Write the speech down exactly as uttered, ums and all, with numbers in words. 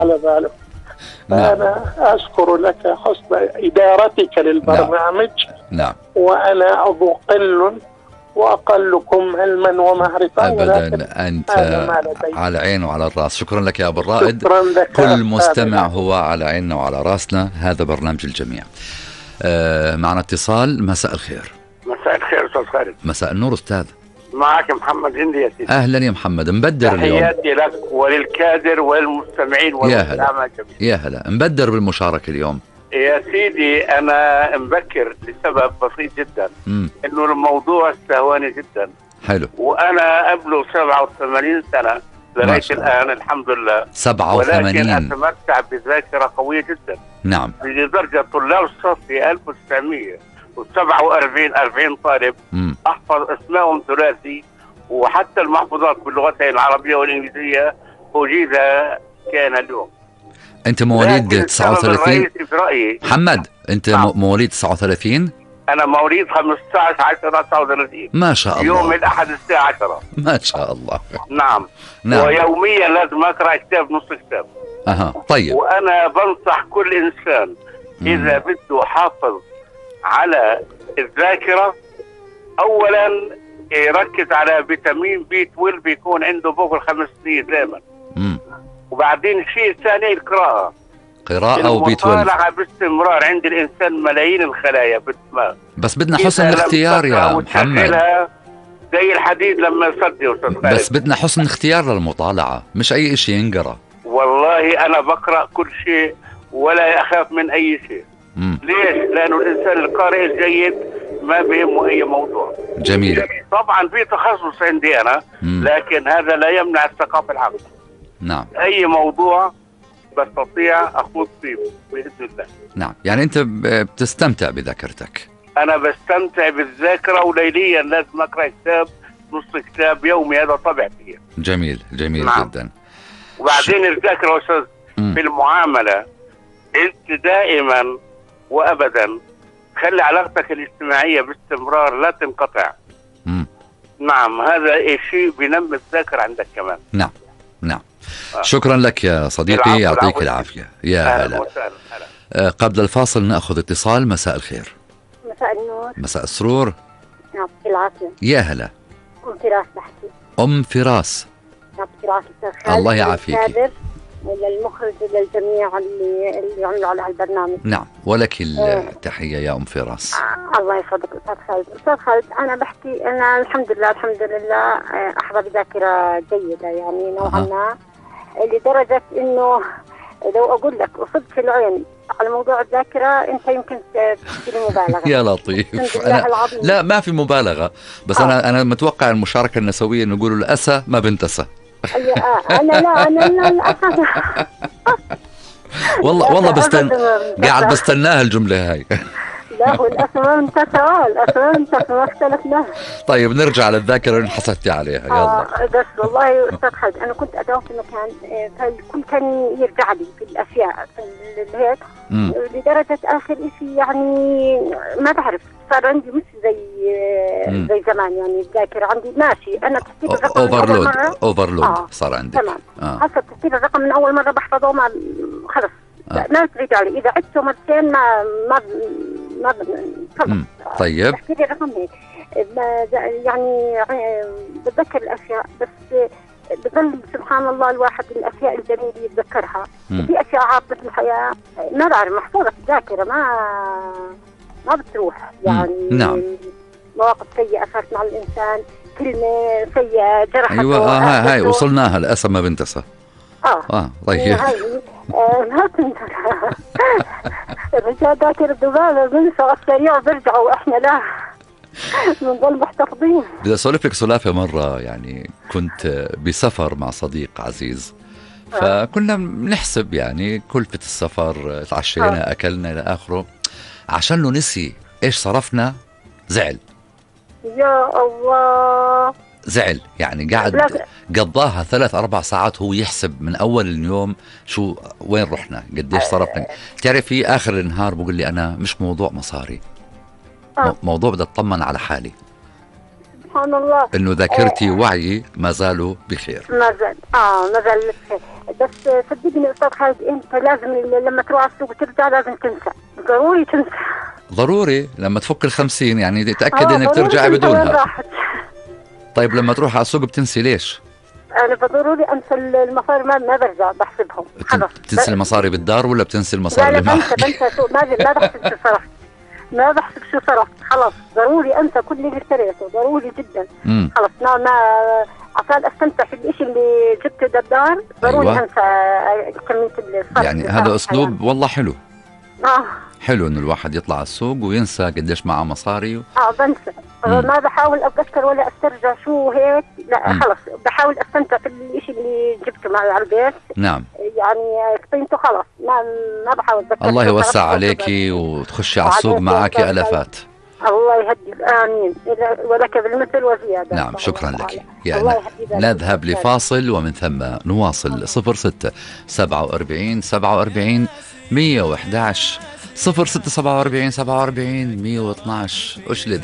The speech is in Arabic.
على باله. نعم. أنا أشكر لك حسن إدارتك للبرنامج. نعم. وأنا عضو قل وأقلكم علما ومعرفة، أبدا، أنت على عين وعلى الرأس. شكرا لك يا أبو الرائد. كل مستمع هو على عيننا وعلى رأسنا، هذا برنامج الجميع. آه معنا اتصال. مساء الخير. مساء الخير أستاذ خالد. مساء النور أستاذ. معك محمد هندي يا سيدي. أهلا يا محمد، مبدر اليوم. تحياتي لك وللكادر والمستمعين والمستمعين الجميع. يا هلا، مبدر بالمشاركة اليوم يا سيدي. أنا مبكر لسبب بسيط جدا، مم. إنه الموضوع استهواني جدا. حلو. وأنا أبلغ سبعة وثمانين سنة لغاية الآن الحمد لله. سبعة وثمانين. ولكن أتمتع بذاكرة قوية جدا. نعم. لدرجة طلاب الصف في ألف وتسعمية وسبعة وأربعين أربعين طالب مم. أحفظ اسمائهم ثلاثي، وحتى المحفوظات باللغتين العربية والإنجليزية أجيزها كان اليوم. أنت مواليد تسعة وثلاثين؟ محمد أنت نعم. مواليد تسعة وثلاثين؟ أنا مواليد خمسة عشر عشرة تسعة وثلاثين. ما شاء الله. يوم الأحد الساعة عشرة. ما شاء الله. نعم. نعم. ويوميا لازم أقرأ كتاب نص كتاب. أها طيب. وأنا بنصح كل إنسان إذا بده حافظ على الذاكرة، أولا يركز على فيتامين بي اثنا عشر بيكون عنده فوق الخمس سنين دائما. وبعدين الشيء الثاني القراءة. قراءة وبي اثنا عشر. المطالعة باستمرار عند الإنسان ملايين الخلايا بالدماغ. بس بدنا حسن اختيار يا محمد. زي الحديد لما يصدي. بس بدنا حسن اختيار للمطالعة، مش أي شيء ينقرأ. والله أنا بقرأ كل شيء ولا أخاف من أي شيء. مم. ليش؟ لأنه الإنسان القارئ الجيد ما بيهمه أي موضوع. جميل. طبعا في تخصص عندي أنا، مم. لكن هذا لا يمنع الثقافة العامة. نعم. أي موضوع بستطيع أخوض فيه بإذن الله. نعم، يعني أنت بتستمتع بذاكرتك. أنا بستمتع بالذاكرة، وليليا لازم أقرأ كتاب نص كتاب يومي، هذا طبيعتي. جميل جميل. نعم. جدا. وبعدين الذاكرة أستاذ في المعاملة، أنت دائما وأبدا خلي علاقتك الاجتماعية باستمرار لا تنقطع. مم. نعم، هذا شيء بينمي الذاكرة عندك كمان. نعم نعم. آه. شكرا لك يا صديقي، يعطيك العافية. يا هلا. آه قبل الفاصل نأخذ اتصال. مساء الخير. مساء النور. مساء السرور. يعطيك العافية. يا هلا. أم فراس بحكي. أم فراس. يعطيك العافية. الله يعافيك. للمخرج وللجميع اللي اللي عملوا على هالبرنامج. نعم، ولك التحية يا أم فراس. آه الله يحفظك أستاذ خالد. أستاذ خالد أنا بحكي أنا الحمد لله الحمد لله أحظى بذاكرة جيدة يعني نوعا ما، لدرجة إنه لو أقول لك أصبت في العين على موضوع الذاكرة أنت يمكن تحكي لي مبالغة. يا لطيف. أنا لا ما في مبالغة، بس آه. أنا أنا متوقع المشاركة النسوية نقول الأسى ما بنتسى. أنا لا أنا لا الأسى. والله والله بستن قاعد بستناها الجملة هاي. لا هو الأسى ما بنتسى، الأسى ما بنتسى، ما اختلفنا. طيب نرجع للذاكرة اللي حصلتي عليها. يلا. آه بس والله أستاذ خالد أنا كنت أداوم في مكان فالكل كان يرجع لي في الأشياء في هيك، لدرجة آخر إشي يعني ما بعرف صار عندي مش زي مم. زي زمان يعني الذاكرة عندي ماشي أنا تحسيب الرقم أوفرلود أوفرلود آه. صار عندك تمام. آه. حسب تحسيب الرقم من أول مرة بحفظه ما خلص آه. ما ترجع لي، إذا عدته مرتين ما ما ما خلص. طيب تحسيب الرقم هيك يعني بتذكر الأشياء، بس بظل سبحان الله الواحد الأشياء الجميلة يتذكرها. في أشياء عابطة في الحياة ما بعرف محفوظة في الذاكرة ما ما بتروح يعني. نعم. مواقف سيئة صارت مع الإنسان، كلمة سيئة جرحته. أيوة آه هاي هاي وصلناها الأسى ما بنتسى. آه آه طيب. هاي آه ما تنتسى. الرجال ذاكرة الدبابة بنسى السريع بيرجعوا وإحنا لا بنضل محتفظين. بدي أسولف لك سلافة مرة، يعني كنت بسفر مع صديق عزيز، فكنا بنحسب يعني كلفة السفر، تعشينا آه. أكلنا إلى آخره، عشان له نسي إيش صرفنا زعل. يا الله زعل يعني قاعد قضاها ثلاث أربع ساعات هو يحسب من أول اليوم شو وين رحنا قديش صرفنا. تعرفي آخر النهار بقول لي أنا مش موضوع مصاري، آه. موضوع بدي أطمن على حالي. سبحان الله. انه ذاكرتي ووعي ما زالوا بخير. ما زال اه ما زال لسه. بس صدقني استاذ خالد، انت لازم لما تروح على السوق وترجع لازم تنسى، ضروري تنسى. ضروري لما تفك الخمسين يعني تتاكد آه انك ترجعي بدونها. راحت. طيب لما تروح على السوق بتنسي ليش؟ انا بضروري انسى المصاري، ما ما برجع بحسبهم خلص. بتنسي المصاري بالدار ولا بتنسي المصاري لا اللي لا معك؟ بنسى بنسى سوق، ما ما بحسب شو صرفت، ما بحسب شو صرفت، خلص ضروري انسى كل اللي اشتريته، ضروري جدا. مم. خلص ما ما عشان استمتع في الشيء اللي جبته للدار، ضروري أيوة. انسى كمية الصرف. يعني هذا اسلوب والله حلو. اه حلو انه الواحد يطلع على السوق وينسى قديش معه مصاري و... اه بنسى. مم. ما بحاول اتذكر ولا استرجع شو هيك، لا مم. خلص بحاول استمتع في الشيء اللي جبته معي على البيت. نعم. يعني قيمته خلص، ما ما بحاول اتذكر. الله يوسع عليكي وتخشي على السوق معك الافات. الله يهديك، امين، ولك بالمثل وزياده. نعم شكرا لك. يعني نذهب لفاصل ومن ثم نواصل. صفر ستة سبعة وأربعين سبعة وأربعين مية وإحدى عشر صفر ستة سبعة وأربعين سبعة وأربعين مية واثناش. وش